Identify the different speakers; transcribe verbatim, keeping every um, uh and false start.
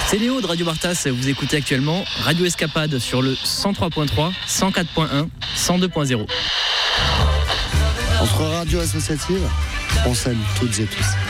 Speaker 1: C'est Léo de Radio Bartas, vous écoutez actuellement Radio Escapade sur le cent trois point trois, cent quatre point un, cent deux point zéro.
Speaker 2: Entre radio associative, on s'aime toutes et tous.